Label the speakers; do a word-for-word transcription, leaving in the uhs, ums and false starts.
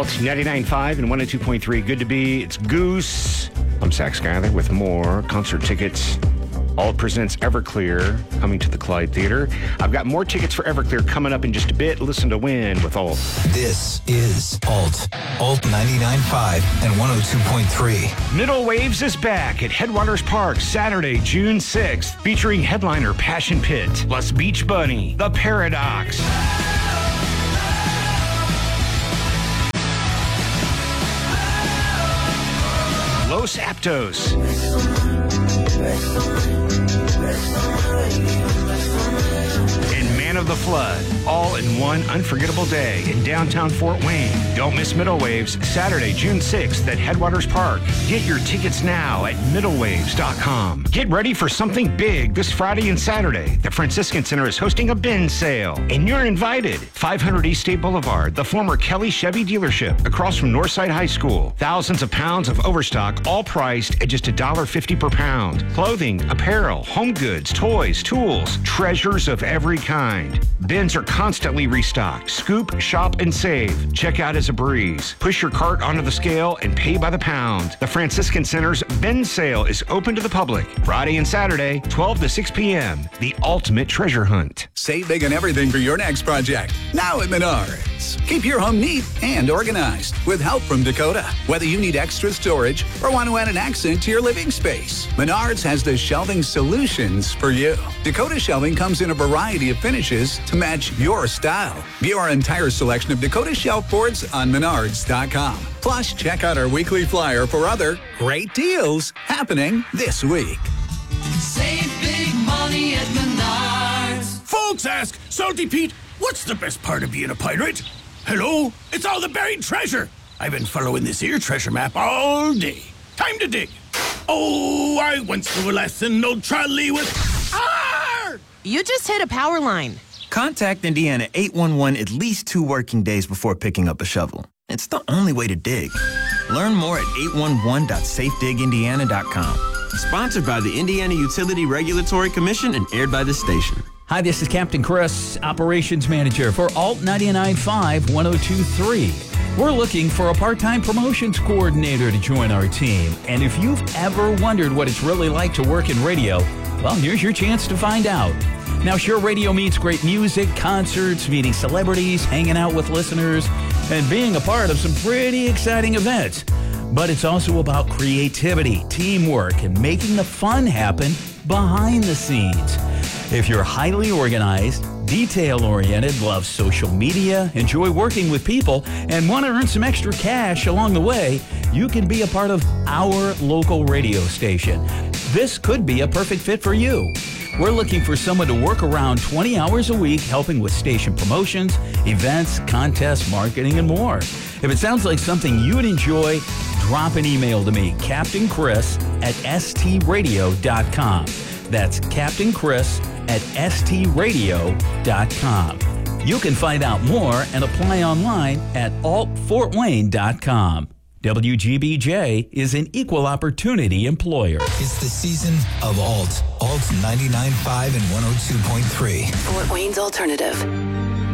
Speaker 1: Alt ninety-nine point five and one oh two point three. Good to be. It's Goose. I'm Zach Schuyler with more concert tickets. Alt presents Everclear coming to the Clyde Theater. I've got more tickets for Everclear coming up in just a bit. Listen to Win with Alt.
Speaker 2: This is Alt. Alt ninety-nine point five and one oh two point three.
Speaker 1: Middle Waves is back at Headwaters Park Saturday, June sixth, featuring headliner Passion Pit, plus Beach Bunny, The Paradox. Los Aptos. And Man of the Flood, all in one unforgettable day in downtown Fort Wayne. Don't miss Middle Waves, Saturday, June sixth at Headwaters Park. Get your tickets now at middle waves dot com. Get ready for something big this Friday and Saturday. The Franciscan Center is hosting a bin sale, and you're invited. five hundred East State Boulevard, the former Kelly Chevy dealership, across from Northside High School. Thousands of pounds of overstock, all priced at just one dollar fifty per pound. Clothing, apparel, home goods, toys, tools, treasures of every kind. Bins are constantly restocked. Scoop, shop, and save. Check out as a breeze. Push your cart onto the scale and pay by the pound. The Franciscan Center's bin sale is open to the public. Friday and Saturday, twelve to six p.m. The ultimate treasure hunt.
Speaker 3: Save big on everything for your next project. Now at Menards. Keep your home neat and organized with help from Dakota. Whether you need extra storage or want to add an accent to your living space, Menards has the shelving solutions for you. Dakota shelving comes in a variety of finishes to match your style. View our entire selection of Dakota shelf boards on menards dot com. Plus, check out our weekly flyer for other great deals happening this week.
Speaker 4: Save big money at Menards.
Speaker 5: Folks ask, Salty Pete, what's the best part of being a pirate? Hello? It's all the buried treasure. I've been following this here treasure map all day. Time to dig. Oh, I went through a lesson, no trolley with... Arr!
Speaker 6: You just hit a power line.
Speaker 7: Contact Indiana eight one one at least two working days before picking up a shovel. It's the only way to dig. Learn more at eight one one dot safe dig indiana dot com.
Speaker 8: Sponsored by the Indiana Utility Regulatory Commission and aired by this station.
Speaker 9: Hi, this is Captain Chris, Operations Manager for Alt ninety-nine point five, one oh two point three. We're looking for a part-time promotions coordinator to join our team. And if you've ever wondered what it's really like to work in radio, well, here's your chance to find out. Now, sure, radio means great music, concerts, meeting celebrities, hanging out with listeners, and being a part of some pretty exciting events. But it's also about creativity, teamwork, and making the fun happen behind the scenes. If you're highly organized, detail-oriented, love social media, enjoy working with people, and want to earn some extra cash along the way, you can be a part of our local radio station. This could be a perfect fit for you. We're looking for someone to work around twenty hours a week, helping with station promotions, events, contests, marketing, and more. If it sounds like something you'd enjoy, drop an email to me, Captain Chris at s t radio dot com. That's Captain Chris at s t radio dot com. You can find out more and apply online at alt fort wayne dot com. W G B J is an equal opportunity employer.
Speaker 2: It's the season of Alt. Alt ninety-nine point five and one oh two point three.
Speaker 10: Fort Wayne's Alternative.